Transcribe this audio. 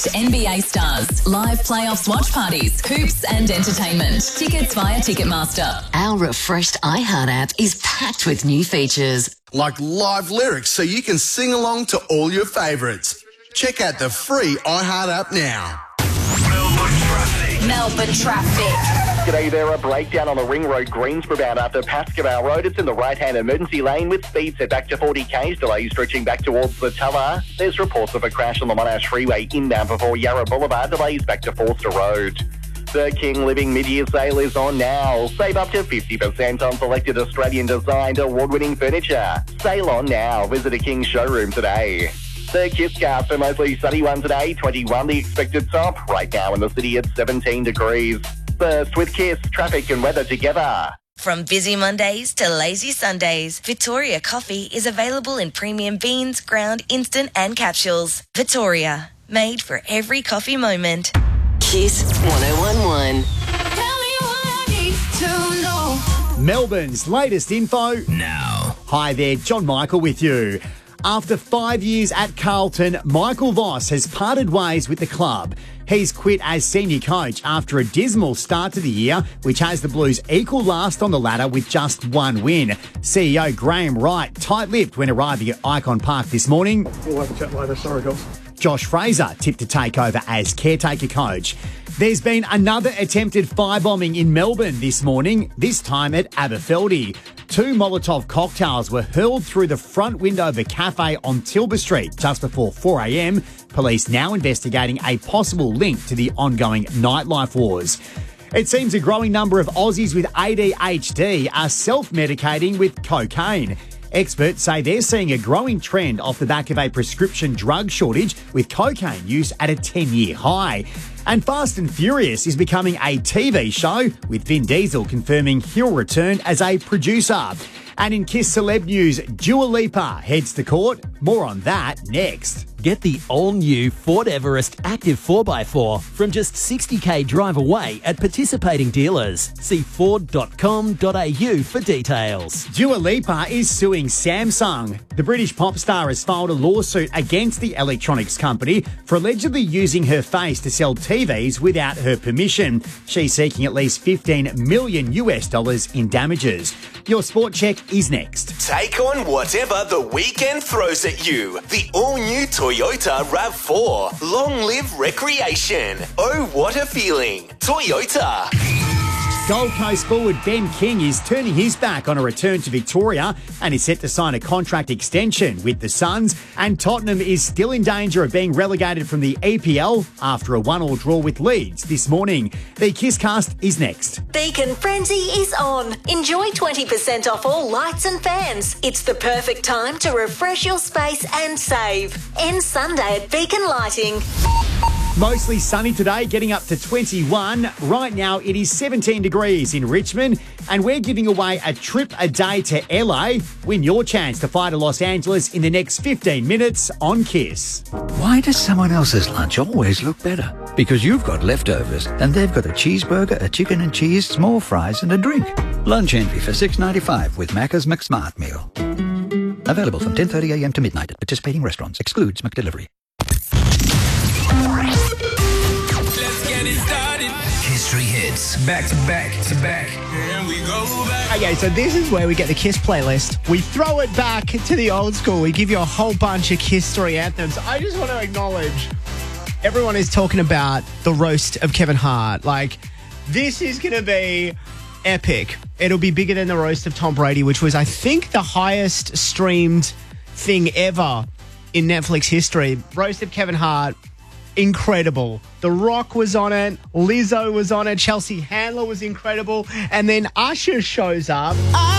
NBA stars, live playoffs watch parties, hoops and entertainment. Tickets via Ticketmaster. Our refreshed iHeart app is packed with new features. Like live lyrics so you can sing along to all your favourites. Check out the free iHeart app now. Melbourne traffic. G'day there, a breakdown on the Ring Road Greensboro bound after Pascoe Road. It's in the right-hand emergency lane with speed set back to 40 k's, delays stretching back towards the Tower. There's reports of a crash on the Monash Freeway inbound before Yarra Boulevard, delays back to Forster Road. The King Living mid-year sale is on now. Save up to 50% on selected Australian-designed award-winning furniture. Sale on now. Visit a King showroom today. The Kisscast, a mostly sunny one today, 21 the expected top. Right now in the city at 17 degrees. First with Kiss, traffic and weather together. From busy Mondays to lazy Sundays, Victoria Coffee is available in premium beans, ground, instant and capsules. Victoria, made for every coffee moment. Kiss 1011. Melbourne's latest info now. Hi there, John Michael with you. After 5 years at Carlton, Michael Voss has parted ways with the club. He's quit as senior coach after a dismal start to the year, which has the Blues equal last on the ladder with just one win. CEO Graham Wright tight-lipped when arriving at Icon Park this morning. We'll have a chat later. Sorry, guys. Josh Fraser tipped to take over as caretaker coach. There's been another attempted firebombing in Melbourne this morning, this time at Aberfeldy. 2 Molotov cocktails were hurled through the front window of a cafe on Tilbury Street just before 4 a.m. Police now investigating a possible link to the ongoing nightlife wars. It seems a growing number of Aussies with ADHD are self-medicating with cocaine. Experts say they're seeing a growing trend off the back of a prescription drug shortage, with cocaine use at a 10-year high. And Fast and Furious is becoming a TV show, with Vin Diesel confirming he'll return as a producer. And in Kiss Celeb News, Dua Lipa heads to court. More on that next. Get the all-new Ford Everest Active 4x4 from just 60k drive away at participating dealers. See Ford.com.au for details. Dua Lipa is suing Samsung. The British pop star has filed a lawsuit against the electronics company for allegedly using her face to sell TVs without her permission. She's seeking at least $15 million in damages. Your sport check is next. Take on whatever the weekend throws at you. The all-new Toyota RAV4. Long live recreation. Oh, what a feeling. Toyota. Gold Coast forward Ben King is turning his back on a return to Victoria and is set to sign a contract extension with the Suns. And Tottenham is still in danger of being relegated from the EPL after a 1-1 draw with Leeds this morning. The Kisscast is next. Beacon Frenzy is on. Enjoy 20% off all lights and fans. It's the perfect time to refresh your space and save. End Sunday at Beacon Lighting. Mostly sunny today, getting up to 21. Right now, it is 17 degrees in Richmond, and we're giving away a trip a day to LA. Win your chance to fly to Los Angeles in the next 15 minutes on Kiss. Why does someone else's lunch always look better? Because you've got leftovers, and they've got a cheeseburger, a chicken and cheese, small fries, and a drink. Lunch envy for $6.95 with Macca's McSmart Meal. Available from 10:30 a.m. to midnight at participating restaurants. Excludes McDelivery. Let's get it started. History hits. Back to back to back. And we go back. Okay, so this is where we get the Kiss playlist. We throw it back to the old school. We give you a whole bunch of Kiss story anthems. I just want to acknowledge everyone is talking about the roast of Kevin Hart. Like, this is going to be epic. It'll be bigger than the roast of Tom Brady, which was, I think, the highest streamed thing ever in Netflix history. Roast of Kevin Hart. Incredible. The Rock was on it. Lizzo was on it. Chelsea Handler was incredible. And then Usher shows up.